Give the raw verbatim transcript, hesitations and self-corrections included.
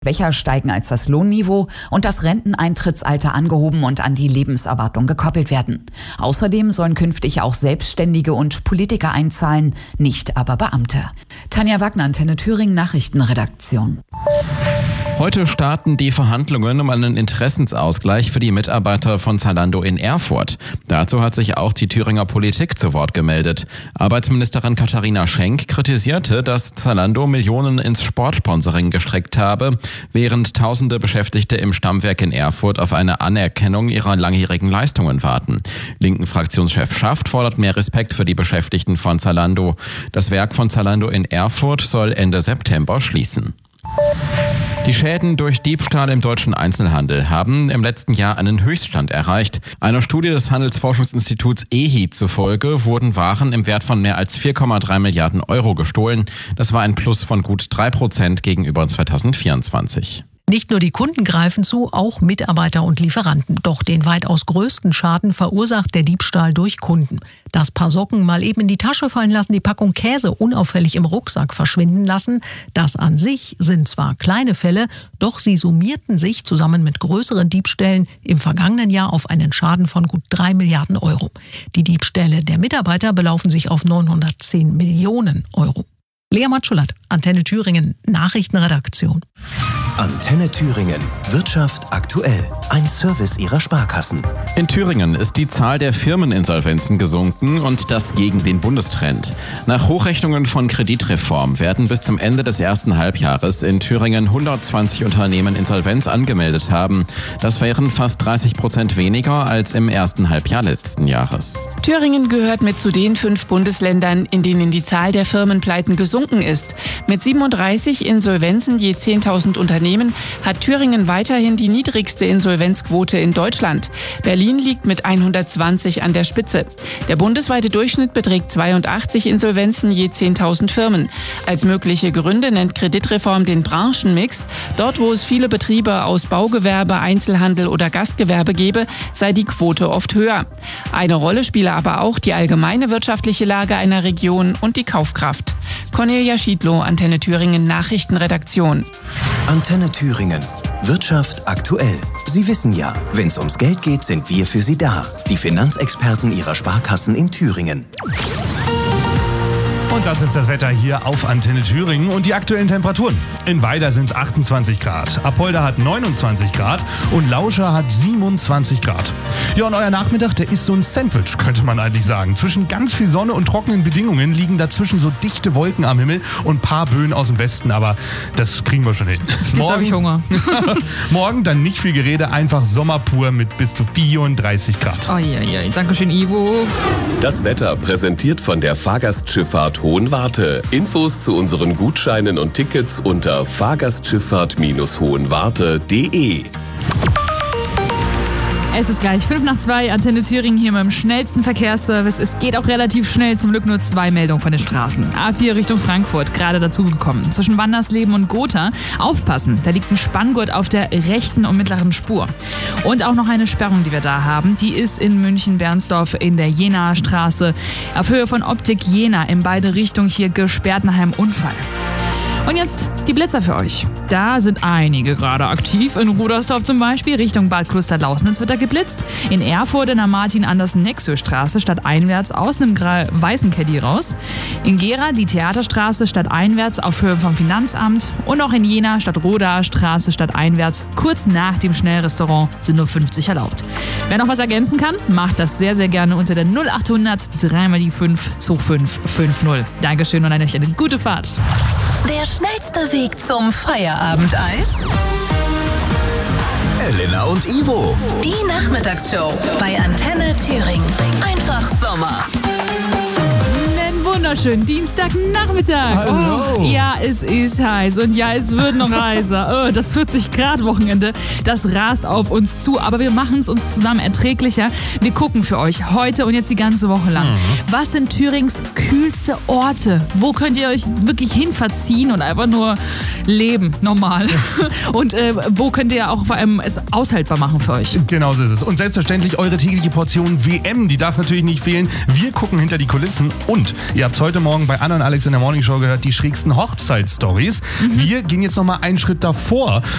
Schwächer steigen als das Lohnniveau und das Renteneintrittsalter angehoben und an die Lebenserwartung gekoppelt werden. Außerdem sollen künftig auch Selbstständige und Politiker einzahlen, nicht aber Beamte. Tanja Wagner, Antenne Thüringen, Nachrichtenredaktion. Heute starten die Verhandlungen um einen Interessensausgleich für die Mitarbeiter von Zalando in Erfurt. Dazu hat sich auch die Thüringer Politik zu Wort gemeldet. Arbeitsministerin Katharina Schenk kritisierte, dass Zalando Millionen ins Sportsponsoring gestreckt habe, während tausende Beschäftigte im Stammwerk in Erfurt auf eine Anerkennung ihrer langjährigen Leistungen warten. Linken Fraktionschef Schaft fordert mehr Respekt für die Beschäftigten von Zalando. Das Werk von Zalando in Erfurt soll Ende September schließen. Die Schäden durch Diebstahl im deutschen Einzelhandel haben im letzten Jahr einen Höchststand erreicht. Einer Studie des Handelsforschungsinstituts E H I zufolge wurden Waren im Wert von mehr als vier Komma drei Milliarden Euro gestohlen. Das war ein Plus von gut drei Prozent gegenüber zweitausendvierundzwanzig. Nicht nur die Kunden greifen zu, auch Mitarbeiter und Lieferanten. Doch den weitaus größten Schaden verursacht der Diebstahl durch Kunden. Das Paar Socken mal eben in die Tasche fallen lassen, die Packung Käse unauffällig im Rucksack verschwinden lassen. Das an sich sind zwar kleine Fälle, doch sie summierten sich zusammen mit größeren Diebstählen im vergangenen Jahr auf einen Schaden von gut drei Milliarden Euro. Die Diebstähle der Mitarbeiter belaufen sich auf neunhundertzehn Millionen Euro. Lea Matschulat, Antenne Thüringen, Nachrichtenredaktion. Antenne Thüringen. Wirtschaft aktuell. Ein Service ihrer Sparkassen. In Thüringen ist die Zahl der Firmeninsolvenzen gesunken und das gegen den Bundestrend. Nach Hochrechnungen von Kreditreform werden bis zum Ende des ersten Halbjahres in Thüringen hundertzwanzig Unternehmen Insolvenz angemeldet haben. Das wären fast dreißig Prozent weniger als im ersten Halbjahr letzten Jahres. Thüringen gehört mit zu den fünf Bundesländern, in denen die Zahl der Firmenpleiten gesunken ist. Mit siebenunddreißig Insolvenzen je zehntausend Unternehmen hat Thüringen weiterhin die niedrigste Insolvenzquote in Deutschland. Berlin liegt mit hundertzwanzig an der Spitze. Der bundesweite Durchschnitt beträgt zweiundachtzig Insolvenzen je zehntausend Firmen. Als mögliche Gründe nennt Kreditreform den Branchenmix. Dort, wo es viele Betriebe aus Baugewerbe, Einzelhandel oder Gastgewerbe gebe, sei die Quote oft höher. Eine Rolle spiele aber auch die allgemeine wirtschaftliche Lage einer Region und die Kaufkraft. Cornelia Schiedlow, Antenne Thüringen, Nachrichtenredaktion. Antenne Thüringen. Wirtschaft aktuell. Sie wissen ja, wenn es ums Geld geht, sind wir für Sie da. Die Finanzexperten Ihrer Sparkassen in Thüringen. Und das ist das Wetter hier auf Antenne Thüringen und die aktuellen Temperaturen. In Weida sind es achtundzwanzig Grad, Apolda hat neunundzwanzig Grad und Lauscha hat siebenundzwanzig Grad. Ja, und euer Nachmittag, der ist so ein Sandwich, könnte man eigentlich sagen. Zwischen ganz viel Sonne und trockenen Bedingungen liegen dazwischen so dichte Wolken am Himmel und ein paar Böen aus dem Westen, aber das kriegen wir schon hin. Jetzt habe ich Hunger. Morgen dann nicht viel Gerede, einfach Sommer pur mit bis zu vierunddreißig Grad. Oh, ja, ja. Dankeschön, Ivo. Das Wetter präsentiert von der Fahrgastschifffahrt Hohenwarte. Infos zu unseren Gutscheinen und Tickets unter fahrgastschifffahrt hohenwarte punkt de. Es ist gleich fünf nach zwei, Antenne Thüringen hier mit dem schnellsten Verkehrsservice. Es geht auch relativ schnell, zum Glück nur zwei Meldungen von den Straßen. A vier Richtung Frankfurt, gerade dazugekommen. Zwischen Wandersleben und Gotha. Aufpassen, da liegt ein Spanngurt auf der rechten und mittleren Spur. Und auch noch eine Sperrung, die wir da haben. Die ist in München-Bernsdorf in der Jenaer Straße. Auf Höhe von Optik Jena in beide Richtungen hier gesperrt nach einem Unfall. Und jetzt die Blitzer für euch. Da sind einige gerade aktiv. In Rudersdorf zum Beispiel, Richtung Bad Klosterlausnitz wird da geblitzt. In Erfurt in der Martin-Andersen-Nexö-Straße stadteinwärts aus einem weißen Caddy raus. In Gera die Theaterstraße stadteinwärts auf Höhe vom Finanzamt. Und auch in Jena Stadt-Rodaer Straße stadteinwärts kurz nach dem Schnellrestaurant sind nur fünfzig erlaubt. Wer noch was ergänzen kann, macht das sehr, sehr gerne unter der null achthundert drei mal die fünf zwei fünf fünf null. Dankeschön und eine gute Fahrt. Der schnellste Weg zum Feierabendeis? Elena und Ivo. Die Nachmittagsshow bei Antenne Thüringen. Einfach Sommer. Wunderschönen Dienstagnachmittag. Hallo. Oh, ja, es ist heiß und ja, es wird noch heißer. Oh, das vierzig Grad Wochenende, das rast auf uns zu, aber wir machen es uns zusammen erträglicher. Wir gucken für euch heute und jetzt die ganze Woche lang. Mhm. Was sind Thürings kühlste Orte? Wo könnt ihr euch wirklich hin verziehen und einfach nur leben, normal? Und äh, wo könnt ihr auch vor allem es aushaltbar machen für euch? Genau so ist es. Und selbstverständlich eure tägliche Portion W M, die darf natürlich nicht fehlen. Wir gucken hinter die Kulissen und ihr Ihr habt heute Morgen bei Anna und Alex in der Morning Show gehört, die schrägsten Hochzeitsstories. Mhm. Wir gehen jetzt nochmal einen Schritt davor.